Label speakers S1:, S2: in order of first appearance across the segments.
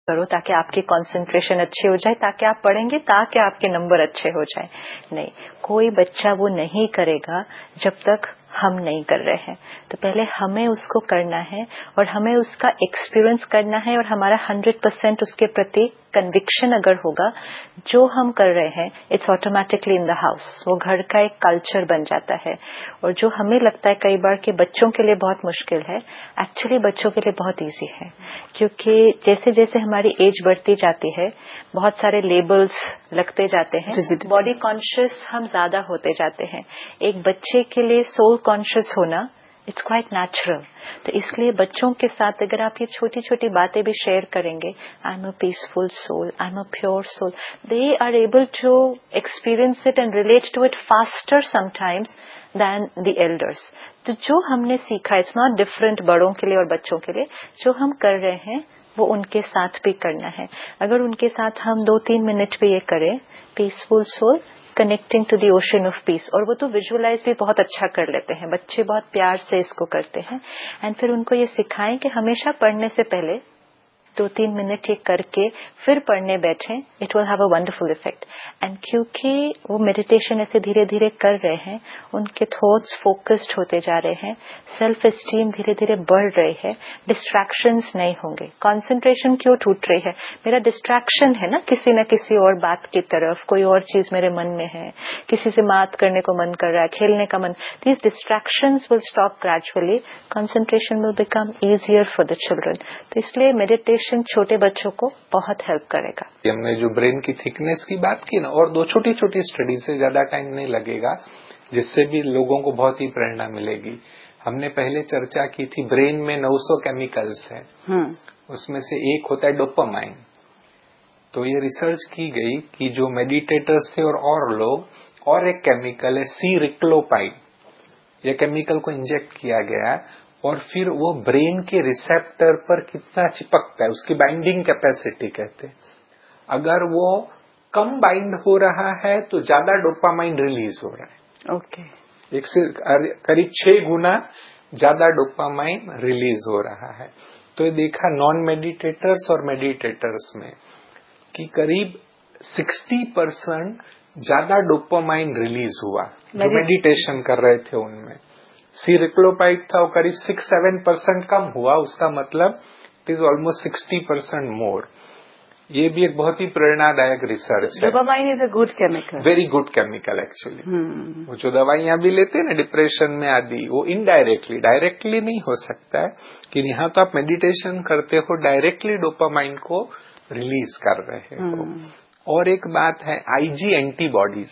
S1: करो ताकि आपकी कंसंट्रेशन अच्छी हो जाए, ताकि आप पढ़ेंगे, ताकि आपके नंबर अच्छे हो जाए। नहीं, कोई बच्चा वो नहीं करेगा जब तक हम नहीं कर रहे हैं। तो पहले हमें उसको करना है और हमें उसका एक्सपीरियंस करना है, और हमारा 100% उसके प्रति कन्विक्शन अगर होगा, जो हम कर रहे हैं it's automatically in the house, वो घर का एक कल्चर बन जाता है। और जो हमें लगता है कई बार कि बच्चों के लिए बहुत मुश्किल है, एक्चुअली बच्चों के लिए बहुत इजी है, क्योंकि जैसे जैसे हमारी एज बढ़ती जाती है बहुत सारे लेबल्स लगते जाते हैं, बॉडी कॉन्शियस हम ज्यादा होते जाते हैं। एक बच्चे के लिए सोल कॉन्शियस होना इट्स क्वाइट नेचुरल। तो इसलिए बच्चों के साथ अगर आप ये छोटी छोटी बातें भी शेयर करेंगे, I am a peaceful soul, I am a pure soul, they are able to experience it and relate to it faster sometimes then the elders. तो जो हमने सीखा, इट्स नॉट डिफरेंट बड़ों के लिए और बच्चों के लिए, जो हम कर रहे हैं वो उनके साथ भी करना है। अगर उनके साथ हम 2-3 मिनट भी ये करें, peaceful soul connecting to the ocean of peace, और वो तो विजुअलाइज भी बहुत अच्छा कर लेते हैं, बच्चे बहुत प्यार से इसको करते हैं। एंड फिर उनको ये सिखाएं कि हमेशा पढ़ने से पहले 2-3 मिनट ये करके फिर पढ़ने बैठें, it will have a wonderful effect. And क्योंकि वो मेडिटेशन ऐसे धीरे धीरे कर रहे हैं, उनके थॉट्स फोकस्ड होते जा रहे हैं, सेल्फ एस्टीम धीरे धीरे बढ़ रही है, डिस्ट्रैक्शंस नहीं होंगे। कंसंट्रेशन क्यों टूट रही है? मेरा डिस्ट्रैक्शन है ना किसी न किसी और बात की तरफ, कोई और चीज मेरे मन में है, किसी से बात करने को मन कर रहा है, खेलने का मन। These distractions will stop gradually, concentration will become easier for the children. तो इसलिए मेडिटेशन छोटे बच्चों को बहुत हेल्प करेगा।
S2: हमने जो ब्रेन की थिकनेस की बात की ना, और 2 छोटी छोटी स्टडी से ज्यादा टाइम नहीं लगेगा, जिससे भी लोगों को बहुत ही प्रेरणा मिलेगी। हमने पहले चर्चा की थी ब्रेन में 900 केमिकल्स हैं, उसमें से एक होता है डोपामाइन। तो ये रिसर्च की गई कि जो मेडिटेटर्स थे और लोग, और एक केमिकल है सीरिक्लोपाइन, ये केमिकल को इंजेक्ट किया गया और फिर वो ब्रेन के रिसेप्टर पर कितना चिपकता है, उसकी बाइंडिंग कैपेसिटी कहते हैं। अगर वो कम बाइंड हो रहा है तो ज्यादा डोपामाइन रिलीज हो रहा है।
S1: ओके।
S2: एक से करीब 6 गुना ज्यादा डोपामाइन रिलीज हो रहा है। तो ये देखा नॉन मेडिटेटर्स और मेडिटेटर्स में कि करीब 60% ज्यादा डोपामाइन रिलीज हुआ जो मेडिटेशन कर रहे थे उनमें। सीरिक्लोपाइड था वो करीब 6-7% कम हुआ, उसका मतलब इट इज ऑलमोस्ट 60% मोर। ये भी एक बहुत ही प्रेरणादायक रिसर्च है।
S1: Dopamine is a good chemical,
S2: very good chemical actually. वो जो दवाइयां भी लेते हैं ना डिप्रेशन में आदि, वो इनडायरेक्टली, डायरेक्टली नहीं हो सकता है कि यहाँ तो आप मेडिटेशन करते हो, डायरेक्टली डोपामाइन को रिलीज कर रहे हो। और एक बात है आईजी एंटीबॉडीज,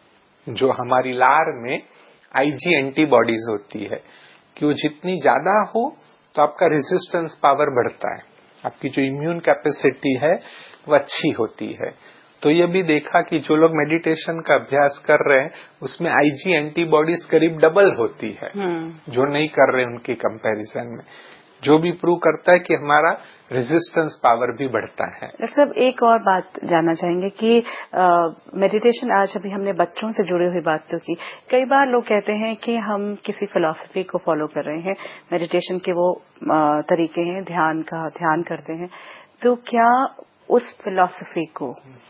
S2: जो हमारी लार में आईजी एंटीबॉडीज होती है, कि वो जितनी ज्यादा हो तो आपका रेजिस्टेंस पावर बढ़ता है, आपकी जो इम्यून कैपेसिटी है वो अच्छी होती है। तो ये भी देखा कि जो लोग मेडिटेशन का अभ्यास कर रहे हैं उसमें आईजी एंटीबॉडीज करीब डबल होती है जो नहीं कर रहे उनकी कंपैरिजन में, जो भी प्रूव करता है कि हमारा रेजिस्टेंस पावर भी बढ़ता है।
S1: डॉक्टर साहब, एक और बात जानना चाहेंगे कि मेडिटेशन, आज अभी हमने बच्चों से जुड़ी हुई बात तो की, कई बार लोग कहते हैं कि हम किसी फिलॉसफी को फॉलो कर रहे हैं, मेडिटेशन के वो तरीके हैं, ध्यान करते हैं, तो क्या उस फिलॉसफी को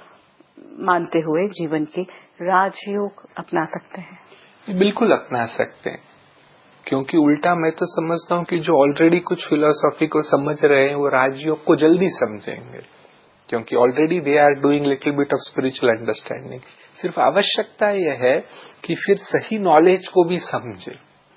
S1: मानते हुए जीवन की राजयोग अपना सकते हैं?
S2: बिल्कुल अपना सकते हैं, क्योंकि उल्टा मैं तो समझता हूं कि जो ऑलरेडी कुछ फिलॉसफी को समझ रहे हैं वो राजयोग को जल्दी समझेंगे, क्योंकि already they are doing little bit of spiritual understanding. सिर्फ आवश्यकता यह है कि फिर सही नॉलेज को भी समझे,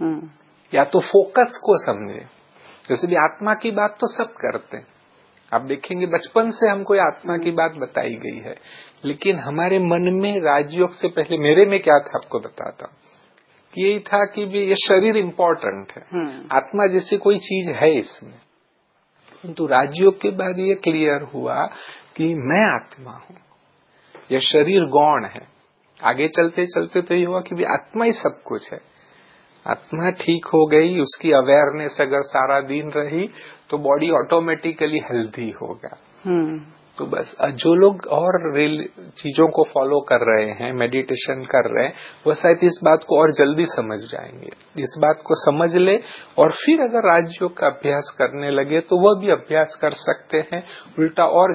S2: या तो फोकस को समझे। जैसे भी आत्मा की बात तो सब करते हैं, आप देखेंगे बचपन से हमको आत्मा की बात बताई गई है, लेकिन हमारे मन में राजयोग से पहले, मेरे में क्या था आपको बताता हूं, यही था कि भी ये शरीर इंपॉर्टेंट है, आत्मा जैसी कोई चीज है इसमें। किंतु राजयोग के बाद ये क्लियर हुआ कि मैं आत्मा हूं, यह शरीर गौण है। आगे चलते चलते तो ये हुआ कि भी आत्मा ही सब कुछ है। आत्मा ठीक हो गई, उसकी अवेयरनेस अगर सारा दिन रही तो बॉडी ऑटोमेटिकली हेल्दी होगा। तो बस जो लोग और चीजों को फॉलो कर रहे हैं, मेडिटेशन कर रहे हैं, वो शायद इस बात को और जल्दी समझ जाएंगे। इस बात को समझ ले और फिर अगर राजयोग का अभ्यास करने लगे तो वह भी अभ्यास कर सकते हैं, उल्टा और